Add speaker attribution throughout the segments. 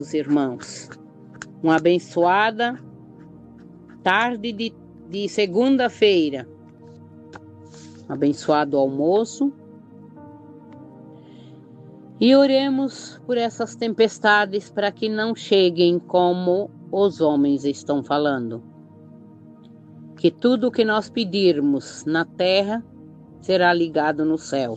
Speaker 1: Os irmãos, uma abençoada tarde de segunda-feira, abençoado almoço, e oremos por essas tempestades para que não cheguem como os homens estão falando. Que tudo o que nós pedirmos na terra será ligado no céu.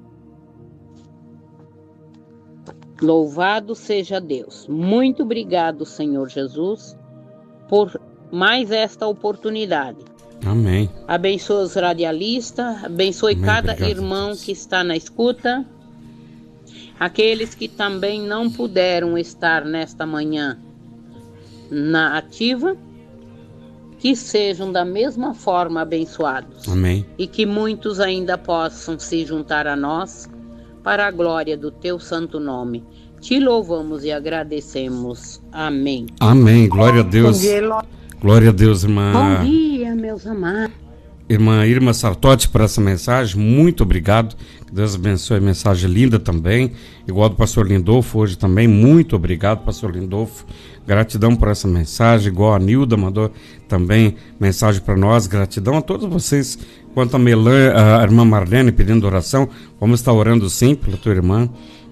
Speaker 1: Louvado seja Deus. Muito obrigado, Senhor Jesus, por mais esta oportunidade.
Speaker 2: Amém.
Speaker 1: Abençoe os radialistas, abençoe
Speaker 2: Amém.
Speaker 1: cada
Speaker 2: Obrigado,
Speaker 1: irmão
Speaker 2: Deus,
Speaker 1: que está na escuta, aqueles que também não puderam estar nesta manhã na ativa, que sejam da mesma forma abençoados.
Speaker 2: Amém.
Speaker 1: E que muitos ainda possam se juntar a nós para a glória do teu santo nome. Te louvamos e agradecemos. Amém.
Speaker 2: Amém. Glória a Deus.
Speaker 1: Bom dia,
Speaker 2: Glória a Deus, irmã.
Speaker 1: Bom dia, meus amados.
Speaker 2: Irmã Irma Sartotti, por essa mensagem. Muito obrigado. Que Deus abençoe. Mensagem linda também. Igual do pastor Lindolfo hoje também. Muito obrigado, pastor Lindolfo. Gratidão por essa mensagem. Igual a Nilda mandou também mensagem para nós. Gratidão a todos vocês. Quanto a a irmã Marlene pedindo oração, vamos estar orando sim pela tua irmã.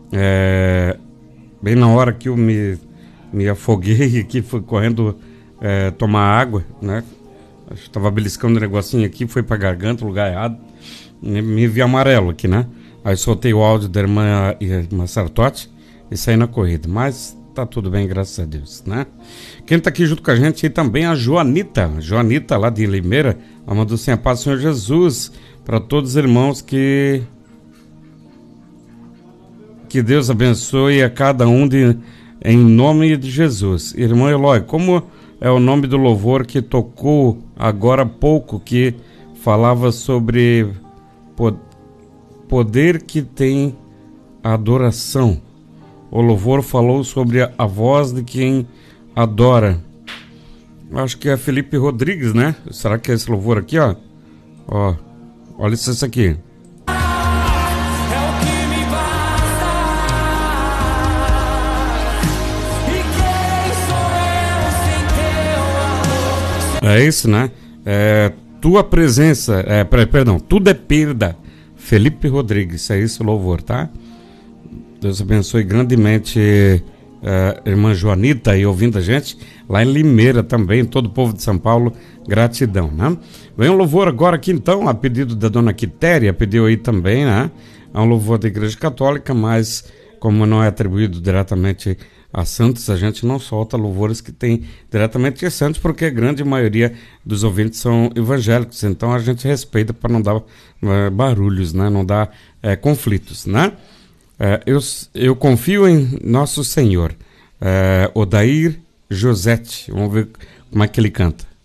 Speaker 2: Bem na hora que eu me afoguei aqui, fui correndo tomar água, né? Estava beliscando um negocinho aqui, foi pra garganta, lugar errado. Me vi amarelo aqui, né? Aí soltei o áudio da irmã Sartotti e saí na corrida. Mas tá tudo bem, graças a Deus, né? Quem tá aqui junto com a gente aí também é a Joanita. Joanita, lá de Limeira. Ela mandou assim: a paz do Senhor Jesus para todos os irmãos, que Deus abençoe a cada um em nome de Jesus. Irmão Eloy, como é o nome do louvor que tocou agora há pouco, que falava sobre poder que tem a adoração? O louvor falou sobre a voz de quem adora. Acho que é Felipe Rodrigues, né? Será que é esse louvor aqui, ó? Ó, olha isso aqui. É isso, né? Tua presença, perdão, tudo é perda. Felipe Rodrigues, é isso o louvor, tá? Deus abençoe grandemente irmã Joanita aí ouvindo a gente, lá em Limeira também, todo o povo de São Paulo, gratidão, né? Vem um louvor agora aqui então, a pedido da dona Quitéria, pediu aí também, né? É um louvor da Igreja Católica, mas como não é atribuído diretamente a santos, a gente não solta louvores que tem diretamente a santos, porque a grande maioria dos ouvintes são evangélicos, então a gente respeita para não dar barulhos, né? Não dar conflitos, né? Eu confio em nosso Senhor. Odair Josete, vamos ver como é que ele canta.